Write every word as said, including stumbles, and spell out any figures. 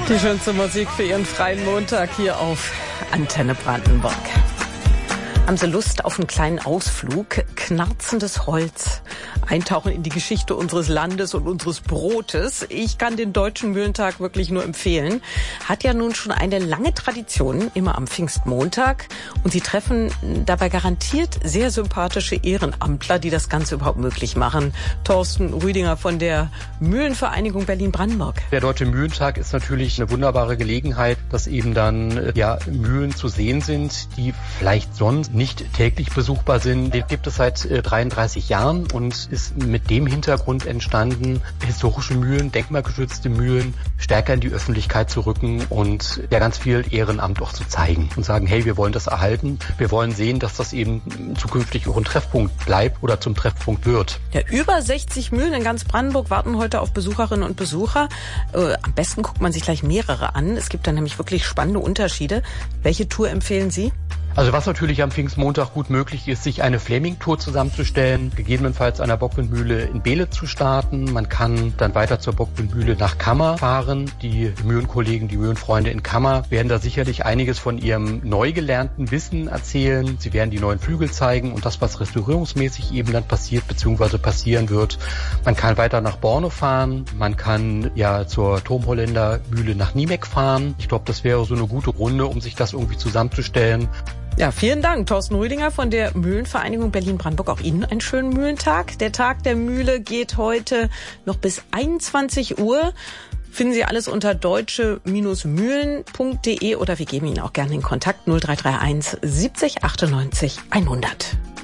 Die schönste Musik für Ihren freien Montag hier auf Antenne Brandenburg. Haben Sie Lust auf einen kleinen Ausflug? Knarzendes Holz. Eintauchen in die Geschichte unseres Landes und unseres Brotes. Ich kann den Deutschen Mühlentag wirklich nur empfehlen. Hat ja nun schon eine lange Tradition, immer am Pfingstmontag. Und Sie treffen dabei garantiert sehr sympathische Ehrenamtler, die das Ganze überhaupt möglich machen. Thorsten Rüdinger von der Mühlenvereinigung Berlin-Brandenburg. Der Deutsche Mühlentag ist natürlich eine wunderbare Gelegenheit, dass eben dann ja Mühlen zu sehen sind, die vielleicht sonst nicht täglich besuchbar sind. Den gibt es seit äh, dreiunddreißig Jahren und ist mit dem Hintergrund entstanden, historische Mühlen, denkmalgeschützte Mühlen stärker in die Öffentlichkeit zu rücken und ja ganz viel Ehrenamt auch zu zeigen und sagen, hey, wir wollen das erhalten. Wir wollen sehen, dass das eben zukünftig auch ein Treffpunkt bleibt oder zum Treffpunkt wird. Ja, über sechzig Mühlen in ganz Brandenburg warten heute auf Besucherinnen und Besucher. Äh, am besten guckt man sich gleich mehrere an. Es gibt da nämlich wirklich spannende Unterschiede. Welche Tour empfehlen Sie? Also was natürlich am Pfingstmontag gut möglich ist, sich eine Flaming-Tour zusammenzustellen, gegebenenfalls an der Bockwindmühle in Behle zu starten. Man kann dann weiter zur Bockwindmühle nach Kammer fahren. Die Mühlenkollegen, die Mühlenfreunde in Kammer werden da sicherlich einiges von ihrem neu gelernten Wissen erzählen. Sie werden die neuen Flügel zeigen und das, was restaurierungsmäßig eben dann passiert bzw. passieren wird. Man kann weiter nach Borne fahren. Man kann ja zur Turmholländer Mühle nach Niemek fahren. Ich glaube, das wäre so eine gute Runde, um sich das irgendwie zusammenzustellen. Ja, vielen Dank, Thorsten Rüdinger von der Mühlenvereinigung Berlin-Brandenburg. Auch Ihnen einen schönen Mühlentag. Der Tag der Mühle geht heute noch bis einundzwanzig Uhr. Finden Sie alles unter deutsche Mühlen punkt de oder wir geben Ihnen auch gerne den Kontakt null drei drei eins siebzig achtundneunzig hundert.